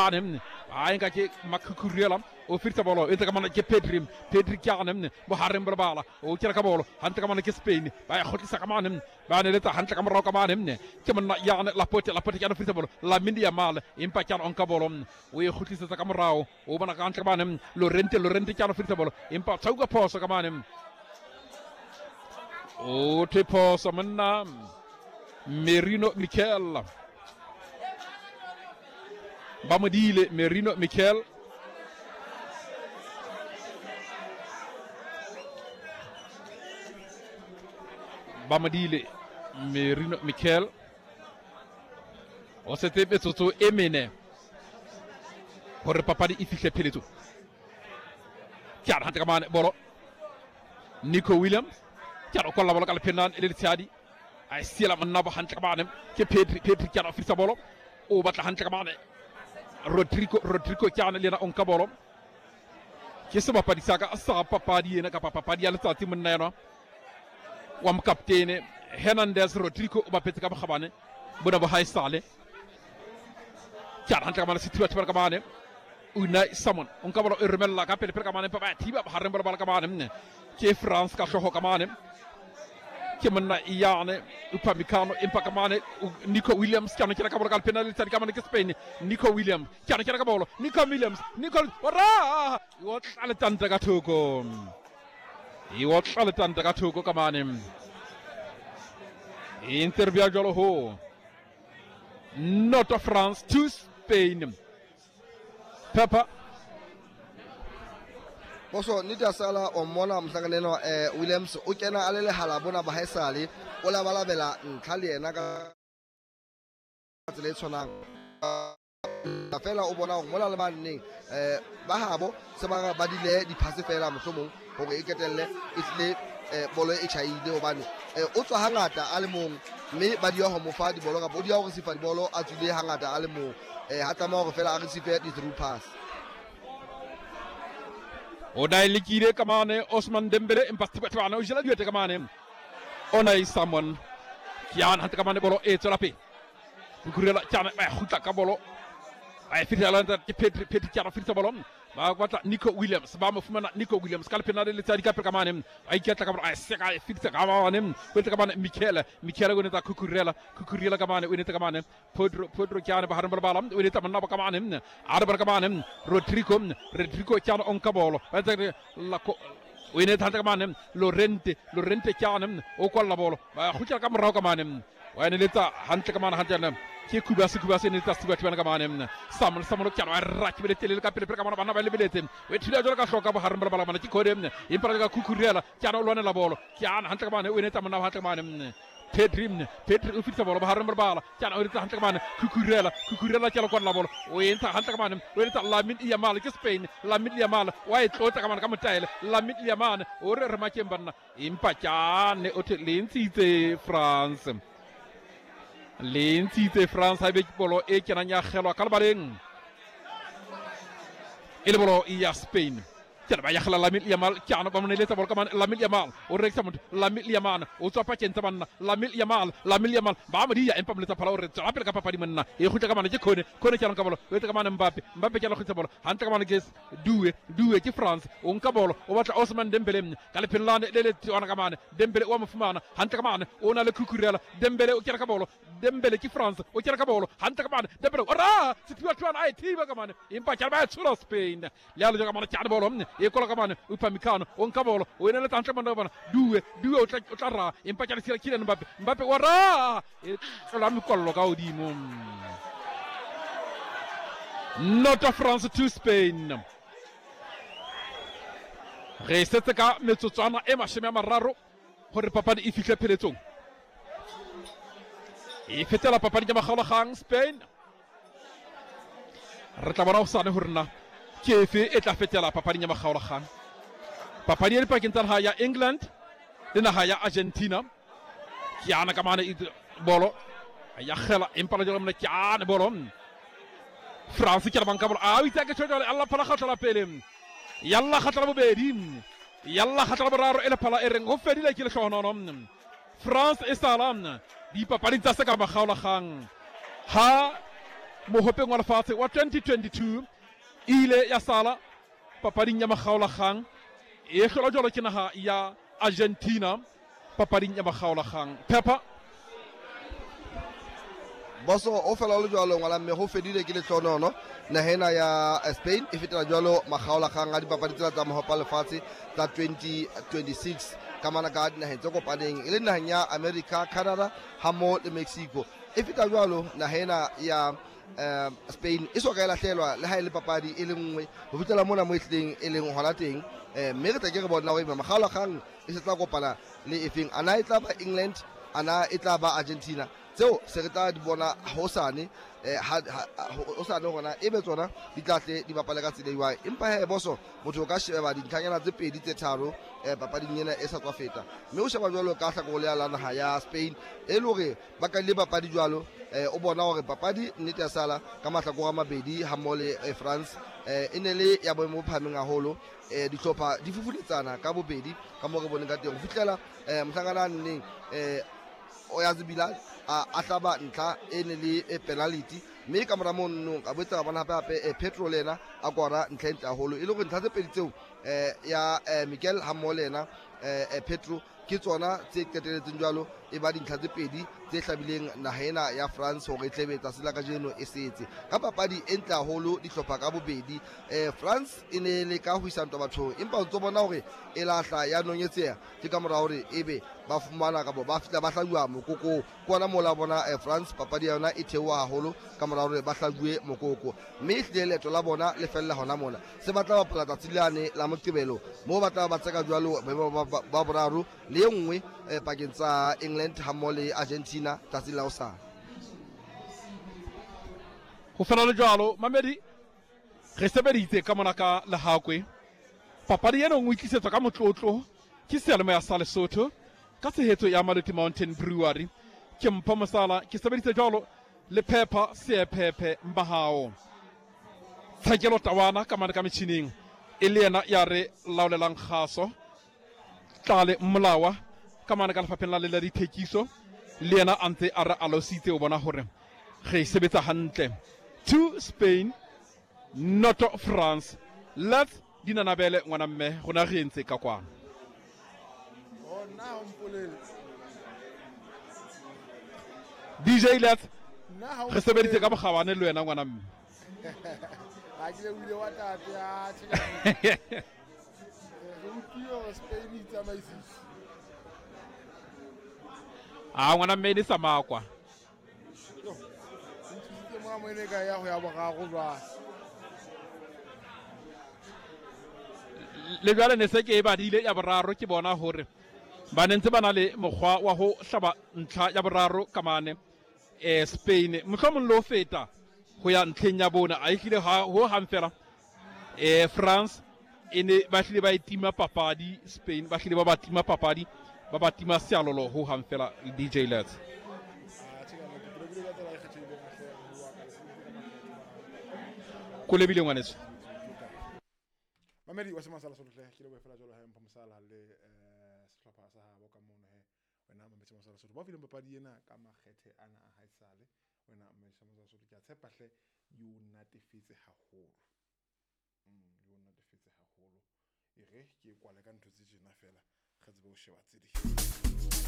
kamanem ay nga ci mak kurelam o firta bolo enta kamana ci Pedri kyanem bo harem bala o ci rakabolo hanta kamana ci Spain bay xoti sa kamanem ba ne leta hanta kamara kamanem ne ci man yaane la pote kana firta bolo la mindi ya mal impa kan on kabolo o xoti sa kamara o bana kan kamanem lo rente kana firta bolo impa tawga poso kamanem o te poso manna Merino Michel Bamadile Merino Michel o sete besoto emene por papa di ifike peleto ciar hanta kamane bolo Nico Williams ciar ko la bolo kala penan el tiadi ay sila man nabo hanta kamane ke Pedri ciar firta bolo o batla hanta kamane Rodrigo ciar lena on kabolo ke sama padi saka asa papa di na ka papa di ala tati mun nayno wam capitaine Hernandez Rodrigo ba pete kam xabane bu na ba hay sale ciar hanta kamane situat par kamane Unai Simon on kabalo remella ka pele per kamane papa tiba ba harem bal kamane ne ke France ka shoho kamane ke manna iyane upamikano impa kamane Nico Williams kana kira kabalo kal penalty tadi kamane ke Spain Nico Williams kana kira kabalo Nico Williams ora wot ala tanta ka toko kamane interview jolo ho not of France to Spain Papa Boso nita sala o mona msanganeno Williams o kena alele halabona ba haisali o la bala bela ntlhali ena ka tsele tshwanang la fela o bona o mola le baneng ba habo se ba dile di passe fela mohlomong hore e ketelle itle bolo e chaile hobane o tswa hangata a le mong mme ba di ho mo fa di bolo ka bo di ho sifa di bolo a tsile hangata a le mong hata mo go fela a receive di through pass o dai likire kamane Osman Dembele impasti batwana o jela diete kamane Unai Simon kian hata kamane bolo e tolapi kurela chana ba khuta ka bolo ay fitala ta Pedri chana fitala bolo ba wata Nico Williams ba mo fumana Nico Williams kala penade le tadi kapre kamane ay ketta kamane ay seka ay fitala kamane weta kamane Michele goneta kukurela kamane weta kamane Pedro chana ba haram balam weta manna ba kamane arbar kamane Rodrigo chana on kabolo weta la ko weta kamane Lorente chana o kolla bolo ba khucha kamra kamane wayne leta hante kamane hante ke kubasi ni tasti batwana kamane samon chano rak bele tele ka pele kamane bana bele belete wetti da ka shoka ba haram bala mana ci ko dem impara ga kukurela chano lone la bolo chano hante kamane wene tam na hante kamane Pedri ufita bolo ba haram bala chano wene hante kamane kukurela chalo kon la bolo wene hante kamane wene ta Lamine Yamal ke Spain Lamine Yamal way to ta kamane kam tayel Lamine Yamal o re ma chembanna impa chane o te lensi France L'entité France avec bolo e kenanya khelo kalbareng il bolo iya Spain tiana ba yakhla Lamine Yamal tiana ba leta bol kaman Lamine Yamal o rek samut Lamine Yamal o to pacen tabanna Lamine Yamal ba ma diya empam leta pala o rek appel ka papa di menna e xuta kaman ci kone tiana ka bolo weta kaman Mbappé tiana xuta bolo hanta kaman ges doué ci France on ka bolo o wata Ousmane Dembélé kala penlande lele tiana kaman Dembélé o ma fumana hanta kaman on a le kukurela Dembélé o tiana ka bolo Dembélé ci France o tiana ka bolo hanta kaman Dembélé ora ci tuana ay tiba kaman impa tiana ba sura Spain yalla joga man tiana bolo e kola kamane upamikano on kabolo o ene tanta manda bana duwe o tarra en pacciare sira kilen Mbappé wara e la mi kollo gawdi mom not France to Spain resete ka metsotwana e masheme mararo hore papa di ifike peleton e fetela papa di ma khala khang Spain retabana usane hurna kefe eta fetela papa nyama khawla khan papa ni pakintan haya England dina haya Argentina kiana kamane bolo ya khela impala jolam na kiana bolo France kiana bankabol awi tagge chodole Allah pala khatala pelem yalla khatala bedim yalla khatala raro ela pala erengo fedi la kila shononom France et salam di papa ni tasaka ba khawla khan ha mohopeng wa lefatshe wa 2022 ile ya sala papading ya makgaolakgang e hlolwa jwalo ke naga ya Argentina papading ya makgaolakgang. Pepper boso o fela le jwalo ngwana mme go fedile ke letlonono nahena ya Spain e fetela jwalo makgaolakgang a dipapadi tsela tsa mahopa lefatshe tsa 2026 ka mana ka dinaheng tse kopaneng e le naheng ya America, Canada hammo le Mexico. E feta jwalo nahena ya Spain e soka e lahlehelwa le ha e le papadi e le nngwe ho fitela mona mo ehleng e leng hona teng mme re tla ke re bona hore makgaolakgang e se tla kopana le efeng, ana e tla ba England, ana e tla ba Argentina. Tseo se re tla di bona hosane hosane hona e be tsona di tlatle di bapale ka tsela jwang. Empa he boso motho o ka sheba dintlhanyana tse pedi tse tharo papading ena e sa tswa feta, mme o sheba jwalo ka hlakoreng la naha ya Spain e le hore ba ka le papadi jwalo o bona hore papadi nnete ya sala ka mahlakore a mabedi hammoho le France e ne le ya boemo bo phahameng haholo. Dihlopha di fufuletsana ka bobedi ka moo re boneng ka teng ho fihlela mohlakana neng Oyarzabal a hlaba ntlha e ne le penalty, mme ka mora mono ka boetsa bona hape Pedro lena a kora ntlha e ntle haholo e le gore ntlha tse pedi tseo ya Miguel hammoho le yena Pedro ke tsona tse qetelletseng jwalo e ba dintlha tse pedi tse hlabileng naha ena ya France hore e tlebetsa sela ka jeno e setse ka papadi e ntle haholo dihlopha ka bobedi. France e ne le ka ho isa ntwa bathong, empa o ntso bona hore e lahla ya nonyetseha ke ka mora hore ebe ba fumana ka bo ba fitla ba hlajuwa mokoko kona mola bona France papadi ya yona e theoha haholo ka mora hore ba hlajuwe mokoko, mme ehlile leeto la bona le fella hona mona se batla bapala tsatsi lane la Moqebelo moo ba tla ba tseka jwalo ba boraro le e nngwe pakeng tsa England hammoho le Argentina tsatsi la hosane. ho fela le jwalo mamedi re sebeditse ka mona ka lehakwe papadi ena o itlisetswa ka motlotlo ke seyalemoya sa Lesotho ka tshehetso ya Maloti Mountain Brewery. Ke Mpho Mosala ke sebeditse jwalo le Pepper Seephephe Mbahao. Tshakelo Tawana ka mane ka metjhineng e le yena ya re laolelang kgaso. Tlale Molawa ka mane ka lefapheng la lela dithekiso le yena a ntse a re alositse o bona hore re sebetsa hantle. To Spain, not France. Let's dinanabele ngwana mme rona re entse ka kwana. DJ Let's re sebeditse ka bokgabane le wena ngwana mme. Ha ke le wile wa tate ya Spain itsa maisisi. Ngwana mme di samakwa. Yo. Ke mo mo ne ka ya go ya bogago jwa. Le jwale ne se ke e badile ya boraro ke bona hore ba nentse bana le mokgwa wa ho hlaba ntlha ya boraro ka mane Spain mohlomong lo feta ho ya ntlheng ya bona a ikile ho hang fela France e ne ba hlile ba itima papadi, Spain ba hlile ba tima papadi ba ba tima sealolo ho hang fela DJ Let's. Ko lebile ngwaneso Mamedi wa Semasala Sotho ke le fela jolo ha Mpho Mosala le sehlopha sa habo ka mona he wena Mamedi Semasala Sotho ba fileng papadi ena ka makgethe ana a haisale wena Mamedi Semasala Sotho ke a tshepa hle you natefetse haholo you natefetse haholo e re ke kwala ka ntho tse jena fela ga tsebe o sheba tse di